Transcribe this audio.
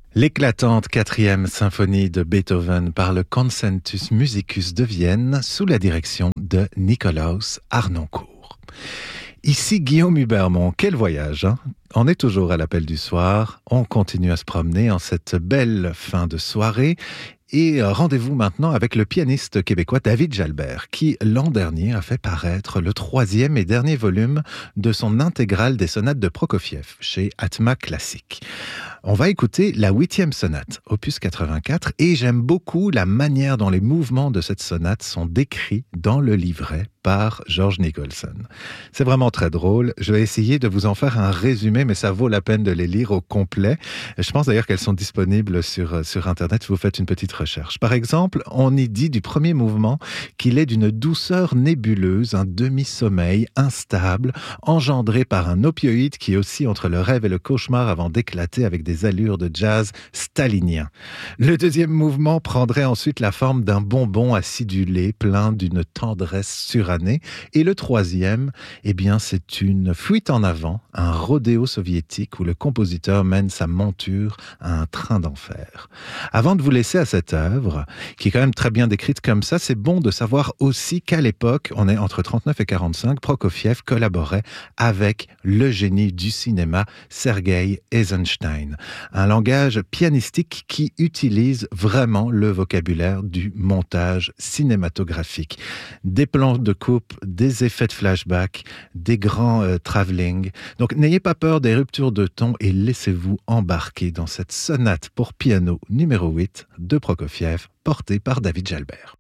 L'éclatante 4e symphonie de Beethoven par le Concertus Musicus de Vienne sous la direction de Nikolaus Harnoncourt. Ici Guillaume Hubermont, quel voyage hein. On est toujours à l'appel du soir, on continue à se promener en cette belle fin de soirée. Et rendez-vous maintenant avec le pianiste québécois David Jalbert, qui l'an dernier a fait paraître le 3e et dernier volume de son intégrale des sonates de Prokofiev chez Atma Classique. On va écouter la 8e sonate, opus 84, et j'aime beaucoup la manière dont les mouvements de cette sonate sont décrits dans le livret par George Nicholson. C'est vraiment très drôle. Je vais essayer de vous en faire un résumé, mais ça vaut la peine de les lire au complet. Je pense d'ailleurs qu'elles sont disponibles sur Internet si vous faites une petite recherche. Par exemple, on y dit du premier mouvement qu'il est d'une douceur nébuleuse, un demi-sommeil instable, engendré par un opioïde qui oscille entre le rêve et le cauchemar avant d'éclater avec des allures de jazz stalinien. Le deuxième mouvement prendrait ensuite la forme d'un bonbon acidulé, plein d'une tendresse surannée. Et le troisième, eh bien, c'est une fuite en avant, un rodéo soviétique où le compositeur mène sa monture à un train d'enfer. Avant de vous laisser à cette œuvre, qui est quand même très bien décrite comme ça, c'est bon de savoir aussi qu'à l'époque, on est entre 39 et 45, Prokofiev collaborait avec le génie du cinéma, Sergei Eisenstein. Un langage pianistique qui utilise vraiment le vocabulaire du montage cinématographique. Des plans de coupe, des effets de flashback, des grands travelling. Donc n'ayez pas peur des ruptures de ton et laissez-vous embarquer dans cette sonate pour piano numéro 8 de Prokofiev, portée par David Jalbert.